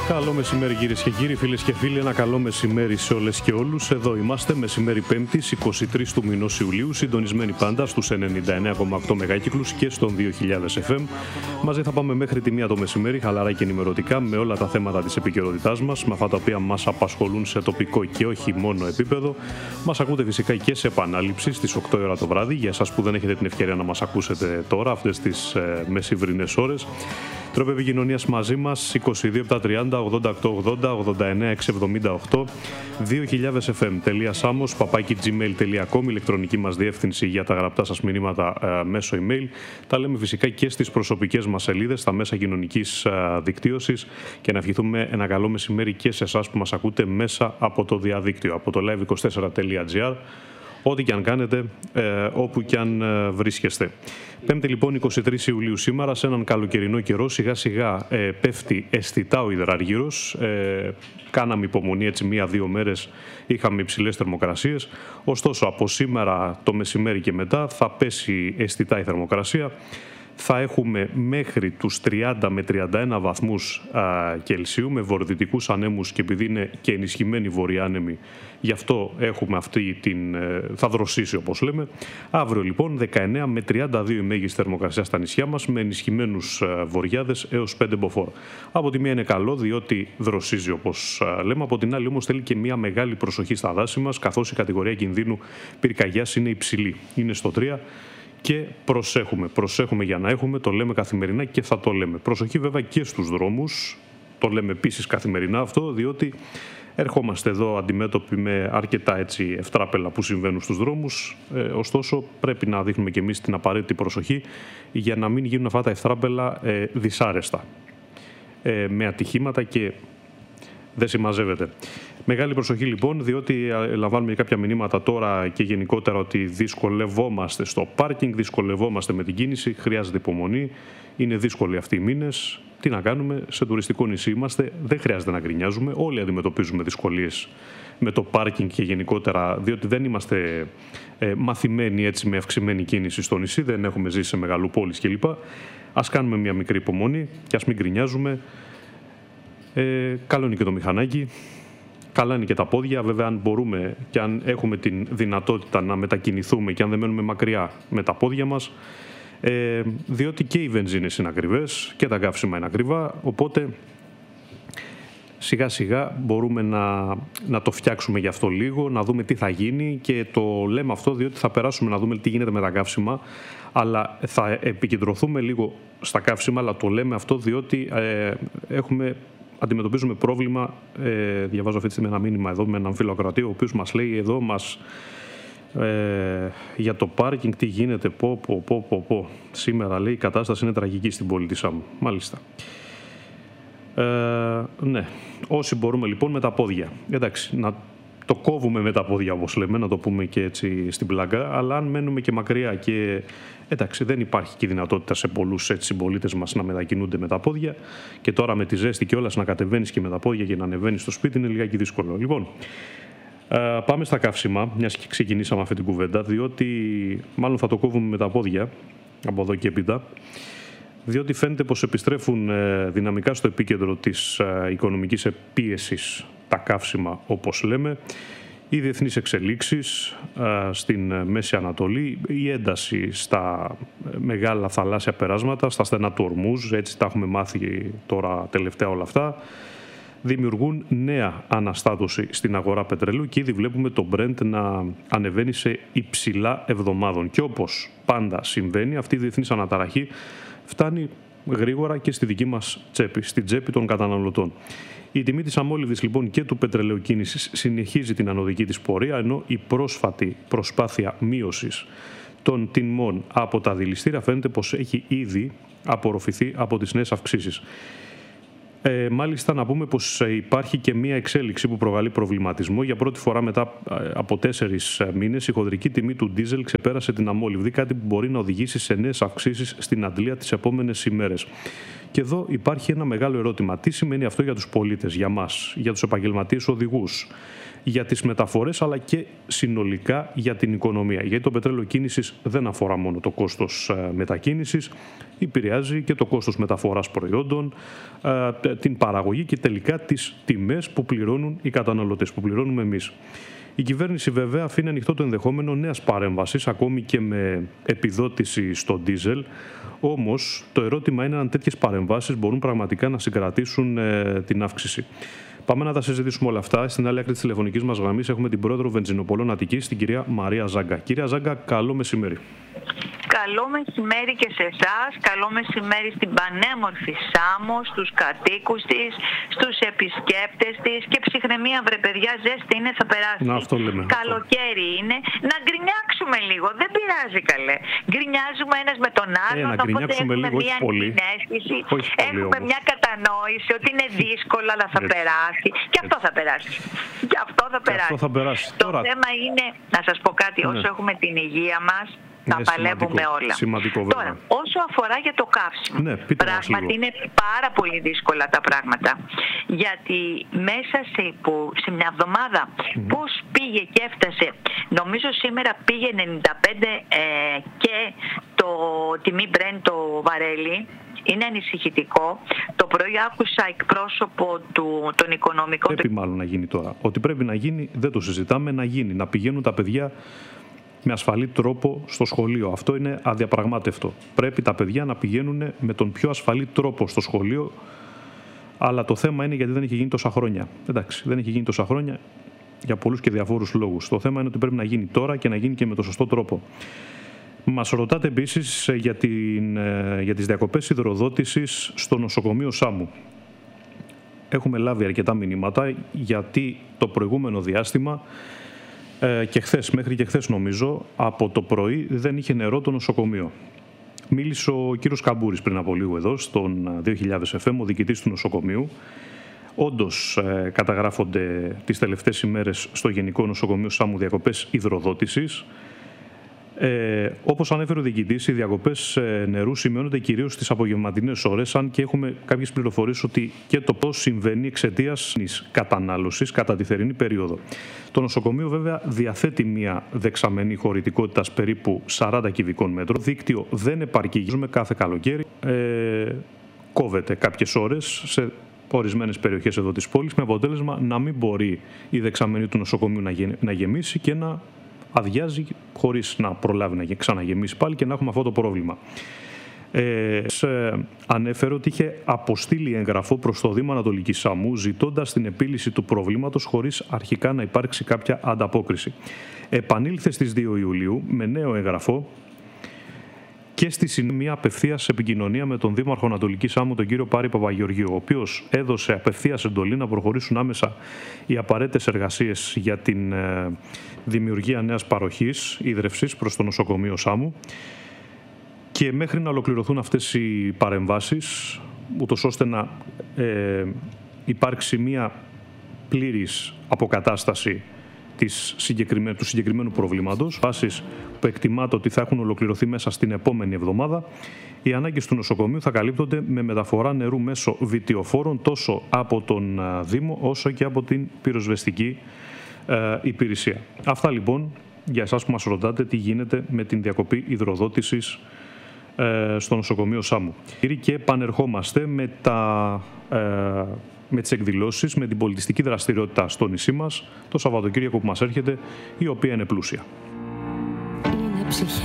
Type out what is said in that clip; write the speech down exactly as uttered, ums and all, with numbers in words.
Καλό μεσημέρι κυρίες και κύριοι, φίλες και φίλοι, ένα καλό μεσημέρι σε όλες και όλους. Εδώ είμαστε, μεσημέρι Πέμπτης, είκοσι τρεις του μηνός Ιουλίου, συντονισμένοι πάντα στους ενενήντα εννέα κόμμα οκτώ μεγάκυκλους και στον δύο χιλιάδες εφ εμ. Μαζί θα πάμε μέχρι τη μία το μεσημέρι, χαλαρά και ενημερωτικά, με όλα τα θέματα της επικαιρότητάς μας, με αυτά τα οποία μας απασχολούν σε τοπικό και όχι μόνο επίπεδο. Μας ακούτε φυσικά και σε επανάληψη στις οκτώ η ώρα το βράδυ, για εσάς που δεν έχετε την ευκαιρία να μας ακούσετε τώρα, αυτές τις ε, μεσημβρινές ώρες. Τρόπο επικοινωνίας μαζί μας είκοσι δύο επτακόσια τριάντα ογδόντα οκτώ ογδόντα ογδόντα εννέα εξακόσια εβδομήντα οκτώ δύο χιλιάδες εφ εμ τελεία samos παπάκι gmail τελεία com, ηλεκτρονική μας διεύθυνση για τα γραπτά σας μηνύματα ε, μέσω email. Τα λέμε φυσικά και στις προσωπικές μας σελίδες, στα μέσα κοινωνικής ε, δικτύωσης, και να ευχηθούμε ένα καλό μεσημέρι και σε εσάς που μας ακούτε μέσα από το διαδίκτυο, από το live είκοσι τέσσερα τελεία τζι άρ. Ό,τι και αν κάνετε, ε, όπου και αν ε, βρίσκεστε. Πέμπτη λοιπόν είκοσι τρεις Ιουλίου σήμερα, σε έναν καλοκαιρινό καιρό, σιγά σιγά ε, πέφτει αισθητά ο υδραργύρος. Ε, κάναμε υπομονή έτσι μία-δύο μέρες, είχαμε υψηλές θερμοκρασίες. Ωστόσο από σήμερα το μεσημέρι και μετά θα πέσει αισθητά η θερμοκρασία. Θα έχουμε μέχρι τους τριάντα με τριάντα ένα βαθμούς α, Κελσίου, με βορειοδυτικούς ανέμους, και επειδή είναι και ενισχυμένοι βορειάνεμοι, γι' αυτό έχουμε αυτή την, ε, θα δροσίσει όπως λέμε. Αύριο λοιπόν δεκαεννέα με τριάντα δύο η μέγιστη θερμοκρασία στα νησιά μας, με ενισχυμένους ε, βορειάδες έως πέντε μποφόρ. Από τη μία είναι καλό, διότι δροσίζει όπως ε, λέμε, από την άλλη όμως θέλει και μια μεγάλη προσοχή στα δάση μας, καθώς η κατηγορία κινδύνου πυρκαγιάς είναι υψηλή, είναι στο τρία. Και προσέχουμε, προσέχουμε για να έχουμε, το λέμε καθημερινά και θα το λέμε. Προσοχή βέβαια και στους δρόμους, το λέμε επίσης καθημερινά αυτό, διότι ερχόμαστε εδώ αντιμέτωποι με αρκετά έτσι ευτράπελα που συμβαίνουν στους δρόμους, ε, ωστόσο πρέπει να δείχνουμε και εμείς την απαραίτητη προσοχή για να μην γίνουν αυτά τα ευτράπελα ε, δυσάρεστα, ε, με ατυχήματα και δεν συμμαζεύεται. Μεγάλη προσοχή λοιπόν, διότι λαμβάνουμε κάποια μηνύματα τώρα και γενικότερα ότι δυσκολευόμαστε στο πάρκινγκ, δυσκολευόμαστε με την κίνηση, χρειάζεται υπομονή, είναι δύσκολοι αυτοί οι μήνες. Τι να κάνουμε, σε τουριστικό νησί είμαστε, δεν χρειάζεται να γκρινιάζουμε, όλοι αντιμετωπίζουμε δυσκολίες με το πάρκινγκ και γενικότερα, διότι δεν είμαστε ε, μαθημένοι έτσι με αυξημένη κίνηση στο νησί, δεν έχουμε ζήσει σε μεγαλοπόλεις κλπ. Ας κάνουμε μια μικρή υπομονή και ας μην γκρινιάζουμε. Ε, καλό είναι και το μηχανάκι. Καλά είναι και τα πόδια, βέβαια αν μπορούμε και αν έχουμε την δυνατότητα να μετακινηθούμε και αν δεν μένουμε μακριά με τα πόδια μας, ε, διότι και οι βενζίνες είναι ακριβές και τα καύσιμα είναι ακριβά, οπότε σιγά σιγά μπορούμε να, να το φτιάξουμε γι' αυτό λίγο, να δούμε τι θα γίνει, και το λέμε αυτό διότι θα περάσουμε να δούμε τι γίνεται με τα καύσιμα, αλλά θα επικεντρωθούμε λίγο στα καύσιμα, αλλά το λέμε αυτό διότι ε, έχουμε... αντιμετωπίζουμε πρόβλημα. Ε, διαβάζω αυτή τη στιγμή ένα μήνυμα εδώ με έναν φίλο ακροατή, ο οποίος μας λέει εδώ μας, ε, για το πάρκινγκ τι γίνεται, πω, πω, πω, πω, πω. Σήμερα λέει η κατάσταση είναι τραγική στην πόλη της Σάμου. Μάλιστα. Ε, ναι, όσοι μπορούμε λοιπόν με τα πόδια. Εντάξει, να το κόβουμε με τα πόδια όπως λέμε, να το πούμε και έτσι στην πλάκα, αλλά αν μένουμε και μακριά και εντάξει δεν υπάρχει και δυνατότητα σε πολλούς συμπολίτες μας να μετακινούνται με τα πόδια, και τώρα με τη ζέστη και όλας να κατεβαίνεις και με τα πόδια και να ανεβαίνεις στο σπίτι είναι λιγάκι δύσκολο. Λοιπόν, πάμε στα καύσιμα, μιας και ξεκινήσαμε αυτή την κουβέντα, διότι μάλλον θα το κόβουμε με τα πόδια από εδώ και έπειτα, διότι φαίνεται πως επιστρέφουν δυναμικά στο επίκεντρο της οικονομικής πίεσης τα καύσιμα όπως λέμε, οι διεθνείς εξελίξεις στην Μέση Ανατολή, η ένταση στα μεγάλα θαλάσσια περάσματα, στα στενά του Ορμούζ, έτσι τα έχουμε μάθει τώρα τελευταία όλα αυτά, δημιουργούν νέα αναστάτωση στην αγορά πετρελαίου και ήδη βλέπουμε το Brent να ανεβαίνει σε υψηλά εβδομάδων. Και όπως πάντα συμβαίνει, αυτή η διεθνής αναταραχή φτάνει γρήγορα και στη δική μας τσέπη, στην τσέπη των καταναλωτών. Η τιμή της αμόλυβδης λοιπόν και του πετρελαίου κίνησης συνεχίζει την ανωδική της πορεία, ενώ η πρόσφατη προσπάθεια μείωσης των τιμών από τα δηληστήρια φαίνεται πως έχει ήδη απορροφηθεί από τις νέες αυξήσεις. Ε, μάλιστα να πούμε πως υπάρχει και μία εξέλιξη που προκαλεί προβληματισμό. Για πρώτη φορά μετά από τέσσερις μήνες η χοντρική τιμή του ντίζελ ξεπέρασε την αμόλυβδη, κάτι που μπορεί να οδηγήσει σε νέες αυξήσεις στην αντλία τις επόμενες ημέρες. Και εδώ υπάρχει ένα μεγάλο ερώτημα. Τι σημαίνει αυτό για τους πολίτες, για μας, για τους επαγγελματίες οδηγούς, για τις μεταφορές αλλά και συνολικά για την οικονομία. Γιατί το πετρέλαιο κίνησης δεν αφορά μόνο το κόστος μετακίνησης, επηρεάζει και το κόστος μεταφοράς προϊόντων, την παραγωγή και τελικά τις τιμές που πληρώνουν οι καταναλωτές, που πληρώνουμε εμείς. Η κυβέρνηση βέβαια αφήνει ανοιχτό το ενδεχόμενο νέας παρέμβασης, ακόμη και με επιδότηση στο ντίζελ. Όμως το ερώτημα είναι αν τέτοιες παρεμβάσεις μπορούν πραγματικά να συγκρατήσουν ε, την αύξηση. Πάμε να τα συζητήσουμε όλα αυτά. Στην άλλη άκρη της τηλεφωνικής μας γραμμής έχουμε την πρόεδρο Βενζινοπολών Αττικής, την κυρία Μαρία Ζάγκα. Κυρία Ζάγκα, καλό μεσημέρι. Καλό μεσημέρι και σε εσάς, καλό μεσημέρι στην πανέμορφη Σάμο, στους κατοίκους της, στους επισκέπτες της και ψυχραιμία βρε παιδιά, ζέστη είναι, θα περάσει. Να, αυτό λέμε. Καλοκαίρι είναι, να γκρινιάξουμε λίγο, δεν πειράζει καλέ. Γκρινιάζουμε ένας με τον άλλον, ε, οπότε έχουμε λίγο, μια πολύ. Αίσθηση, έχουμε όμως. μια κατανόηση ότι είναι δύσκολο αλλά θα Έτσι. περάσει. Και αυτό θα περάσει. Και αυτό θα και περάσει. Αυτό θα περάσει. Το Τώρα... θέμα είναι, να σας πω κάτι, όσο ναι. έχουμε την υγεία μας, τα παλεύουμε όλα. Σημαντικό, Τώρα, όσο αφορά για το καύσιμο, ναι, πράγματι είναι πάρα πολύ δύσκολα τα πράγματα. Γιατί μέσα σε, που, σε μια εβδομάδα mm. πώς πήγε και έφτασε, νομίζω σήμερα πήγε ενενήντα πέντε ε, και το τιμή Brent το βαρέλι. Είναι ανησυχητικό. Το πρωί άκουσα εκπρόσωπο του, των οικονομικών... Πρέπει μάλλον να γίνει τώρα. Ότι πρέπει να γίνει, δεν το συζητάμε, να γίνει. Να πηγαίνουν τα παιδιά με ασφαλή τρόπο στο σχολείο. Αυτό είναι αδιαπραγμάτευτο. Πρέπει τα παιδιά να πηγαίνουν με τον πιο ασφαλή τρόπο στο σχολείο, αλλά το θέμα είναι γιατί δεν έχει γίνει τόσα χρόνια. Εντάξει, δεν έχει γίνει τόσα χρόνια για πολλούς και διαφόρους λόγους. Το θέμα είναι ότι πρέπει να γίνει τώρα και να γίνει και με τον σωστό τρόπο. Μας ρωτάτε επίσης για, την, για τις διακοπές υδροδότησης στο νοσοκομείο Σάμου. Έχουμε λάβει αρκετά μηνύματα γιατί το προηγούμενο διάστημα και χθες, μέχρι και χθες νομίζω, από το πρωί δεν είχε νερό το νοσοκομείο. Μίλησε ο κύριος Καμπούρης πριν από λίγο εδώ, στον δύο χιλιάδες εφ εμ, ο διοικητής του νοσοκομείου. Όντως ε, καταγράφονται τις τελευταίες ημέρες στο Γενικό Νοσοκομείο Σάμου διακοπές υδροδότησης. Ε, όπως ανέφερε ο διοικητής, οι διακοπές νερού σημειώνονται κυρίως στις απογευματινές ώρες, αν και έχουμε κάποιες πληροφορίες ότι και το πώς συμβαίνει εξαιτίας της κατανάλωσης κατά τη θερινή περίοδο. Το νοσοκομείο βέβαια διαθέτει μια δεξαμενή χωρητικότητας περίπου σαράντα κυβικών μέτρων. Δίκτυο δεν επαρκεί με κάθε καλοκαίρι. Ε, κόβεται κάποιες ώρες σε ορισμένες περιοχές εδώ της πόλης, με αποτέλεσμα να μην μπορεί η δεξαμενή του νοσοκομείου να γεμίσει και να αδειάζει χωρίς να προλάβει να ξαναγεμίσει πάλι και να έχουμε αυτό το πρόβλημα. Ε, σε ανέφερε ότι είχε αποστείλει εγγραφό προς το Δήμο Ανατολικής Σάμου ζητώντας την επίλυση του προβλήματος χωρίς αρχικά να υπάρξει κάποια ανταπόκριση. Επανήλθε στις δύο Ιουλίου με νέο εγγραφό και στη συνέχεια απευθείας επικοινωνία με τον Δήμαρχο Ανατολικής Σάμου, τον κύριο Πάρη Παπαγεωργίου, ο οποίος έδωσε απευθείας εντολή να προχωρήσουν άμεσα οι απαραίτητες εργασίες για την ε, δημιουργία νέας παροχής ίδρευσης προς το νοσοκομείο Σάμου και μέχρι να ολοκληρωθούν αυτές οι παρεμβάσεις, ούτως ώστε να ε, υπάρξει μια πλήρης αποκατάσταση της συγκεκριμένου, του συγκεκριμένου προβλήματος, βάσεις που εκτιμάται ότι θα έχουν ολοκληρωθεί μέσα στην επόμενη εβδομάδα, οι ανάγκες του νοσοκομείου θα καλύπτονται με μεταφορά νερού μέσω βιτιοφόρων τόσο από τον Δήμο όσο και από την πυροσβεστική ε, υπηρεσία. Αυτά λοιπόν για εσάς που μας ρωτάτε τι γίνεται με την διακοπή υδροδότησης ε, στο νοσοκομείο Σάμου. Και επανερχόμαστε με τα... Ε, με τις εκδηλώσεις, με την πολιτιστική δραστηριότητα στο νησί μας, το Σαββατοκύριακο που μας έρχεται, η οποία είναι πλούσια. Είναι